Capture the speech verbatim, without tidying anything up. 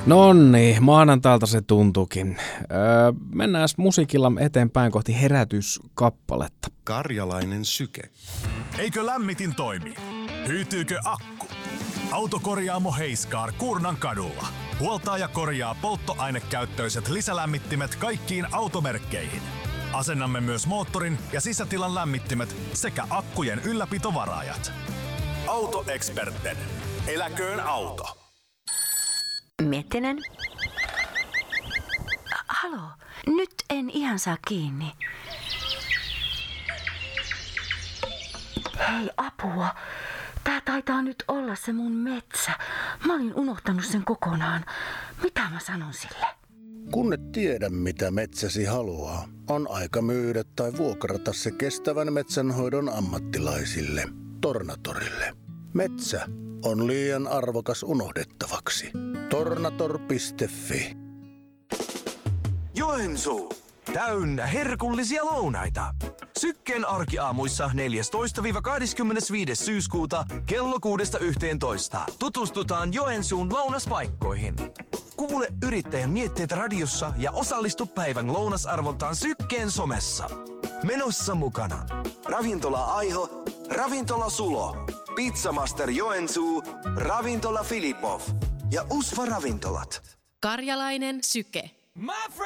Nonni, maanantailta se tuntuukin. Öö, mennään musiikilla eteenpäin kohti herätyskappaletta. Karjalainen syke. Eikö lämmitin toimi? Hyytyykö akku? Autokorjaamo Heiskaar Kuurnan kadulla. Huoltaa ja korjaa polttoainekäyttöiset lisälämmittimet kaikkiin automerkkeihin. Asennamme myös moottorin ja sisätilan lämmittimet sekä akkujen ylläpitovaraajat. Autoeksperten. Eläköön auto. Mettinen? Halo, nyt en ihan saa kiinni. Hei, apua. Tää taitaa nyt olla se mun metsä. Mä olin unohtanut sen kokonaan. Mitä mä sanon sille? Kun et tiedä, mitä metsäsi haluaa, on aika myydä tai vuokrata se kestävän metsänhoidon ammattilaisille, Tornatorille. Metsä on liian arvokas unohdettavaksi. Tornator piste fi. Joensuu. Täynnä herkullisia lounaita. Sykkeen arkiaamuissa neljästoista kahdeskymmenesviides syyskuuta kello kuudesta yhteentoista. Tutustutaan Joensuun lounaspaikkoihin. Kuule yrittäjän mietteet radiossa ja osallistu päivän lounasarvontaan Sykkeen somessa. Menossa mukana Ravintola Aiho, Ravintola Sulo, Pizzamaster Joensuu, Ravintola Filipov ja Usva Ravintolat. Karjalainen syke.